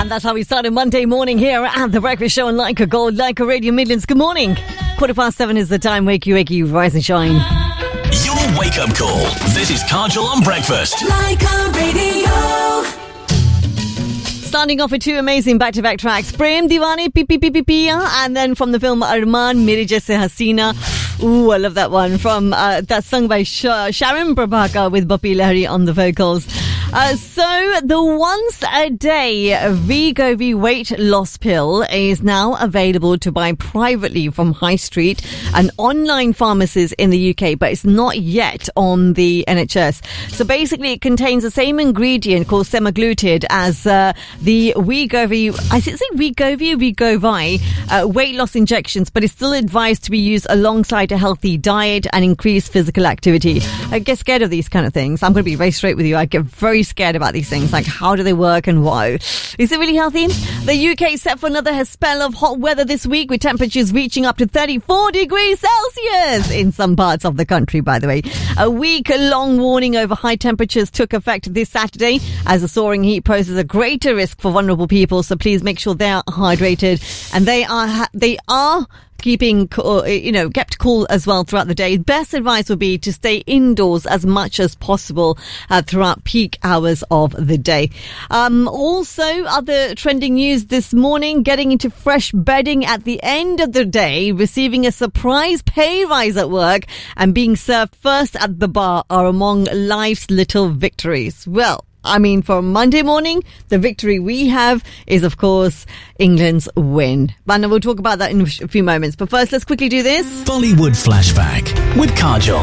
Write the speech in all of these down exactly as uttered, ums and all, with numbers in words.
And that's how we started Monday morning here at The Breakfast Show on Leica Gold, Leica Radio Midlands. Good morning. Quarter past seven is the time. Wakey, wakey, rise and shine. Your wake-up call. This is Kajal on Breakfast. Leica Radio. Starting off with two amazing back-to-back tracks. Prem Diwani, Pi Pi Pi Pi Piya, and then from the film Arman, Mere Jaise Hasina. Ooh, I love that one. From uh, that's sung by Sh- Sharon Prabhakar with Bappi Lahiri on the vocals. Uh, so the once a day Wegovy weight loss pill is now available to buy privately from High Street and online pharmacies in the U K, but it's not yet on the N H S. So basically it contains the same ingredient called semaglutide as uh, the Wegovy, I think it's Wegovy, Wegovy uh, weight loss injections, but it's still advised to be used alongside a healthy diet and increased physical activity. I get scared of these kind of things. I'm going to be very straight with you. I get very scared about these things, like how do they work and why? Is it really healthy? The U K is set for another spell of hot weather this week, with temperatures reaching up to thirty-four degrees Celsius in some parts of the country, by the way. A week-long warning over high temperatures took effect this Saturday, as the soaring heat poses a greater risk for vulnerable people, so please make sure they are hydrated, and they are they are keeping, you know, kept cool as well throughout the day. Best advice would be to stay indoors as much as possible uh, throughout peak hours of the day. Um, also, other trending news this morning, getting into fresh bedding at the end of the day, receiving a surprise pay rise at work, and being served first at the bar are among life's little victories. Well, I mean, for Monday morning, the victory we have is, of course, England's win. And we'll talk about that in a few moments. But first, let's quickly do this. Bollywood Flashback with Kajal.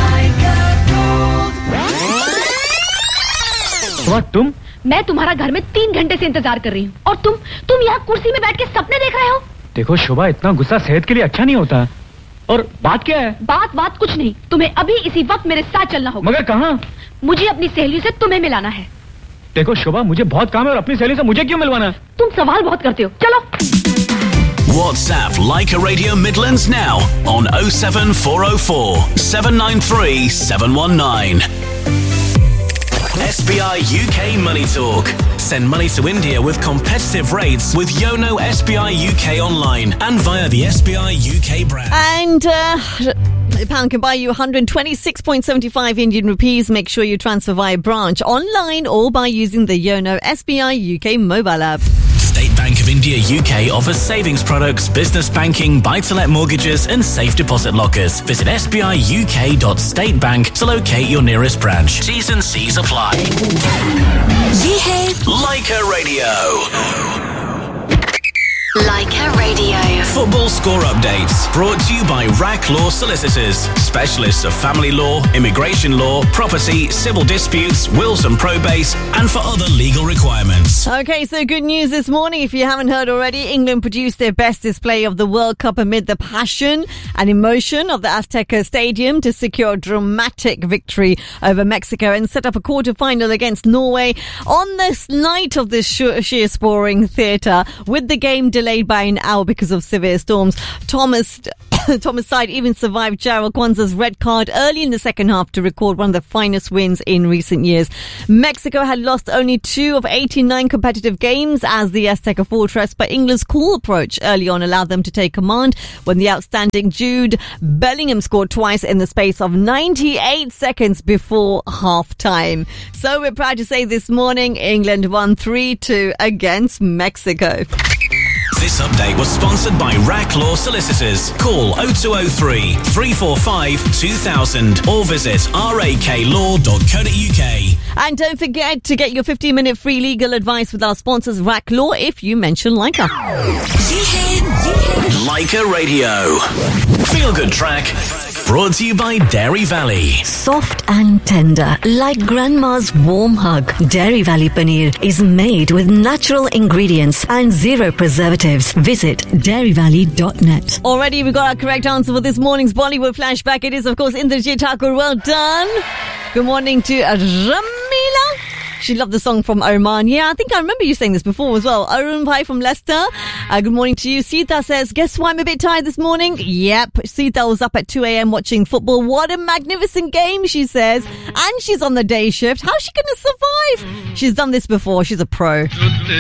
What, तुम? मैं तुम्हारा घर में तीन घंटे से इंतजार कर रही हूँ, और तुम तुम यहाँ कुर्सी में बैठ के सपने देख रहे हो। देखो शोभा, इतना गुस्सा सेहत के लिए अच्छा नहीं होता। और बात क्या है? बात बात कुछ नहीं, तुम्हें अभी इसी वक्त मेरे साथ चलना होगा। मगर कहाँ? मुझे अपनी सहेली से तुम्हें मिलाना है। देखो शोभा, मुझे बहुत काम है, और अपनी सहेली से मुझे क्यों मिलवाना? तुम सवाल बहुत करते हो। चलो। WhatsApp Leica Radio Midlands now on oh seven four oh four, seven nine three, seven one nine. S B I U K Money Talk. Send money to India with competitive rates with Yono S B I U K online and via the S B I U K brand. And uh, the pound can buy you one hundred twenty-six point seven five Indian rupees. Make sure you transfer via branch, online, or by using the Yono S B I U K mobile app. State Bank of India U K offers savings products, business banking, buy-to-let mortgages and safe deposit lockers. Visit s b i u k dot state bank to locate your nearest branch. T's and C's apply. ये है Leica Radio. Leica Radio. Football score updates brought to you by R A C Law Solicitors, specialists of family law, immigration law, property, civil disputes, wills and probate, and for other legal requirements. Okay, so good news this morning. If you haven't heard already, England produced their best display of the World Cup amid the passion and emotion of the Azteca Stadium to secure a dramatic victory over Mexico and set up a quarter-final against Norway on this night of this sheer sporing theatre, with the game delayed by an hour because of severe storms. Thomas Thomas' side even survived Jarrell Kwanzaa's red card early in the second half to record one of the finest wins in recent years. Mexico had lost only two of eighty-nine competitive games as the Azteca fortress, but England's cool approach early on allowed them to take command when the outstanding Jude Bellingham scored twice in the space of ninety-eight seconds before half-time. So we're proud to say this morning, England won three two against Mexico. This update was sponsored by R A C Law Solicitors. Call oh two oh three, three four five, two thousand or visit r a k law dot co dot u k. And don't forget to get your fifteen minute free legal advice with our sponsors R A C Law if you mention Leica. Leica Radio. Feel good track. Brought to you by Dairy Valley. Soft and tender, like grandma's warm hug. Dairy Valley Paneer is made with natural ingredients and zero preservatives. Visit dairy valley dot net. Already we got our correct answer for this morning's Bollywood flashback. It is, of course, Indrajit Thakur. Well done. Good morning to Ramila. She loved the song from Arman. Yeah, I think I remember you saying this before as well. Arun Bhai from Leicester. Uh, good morning to you. Sita says, guess why I'm a bit tired this morning? Yep. Sita was up at two a.m. watching football. What a magnificent game, she says. And she's on the day shift. How's she going to survive? She's done this before. She's a pro.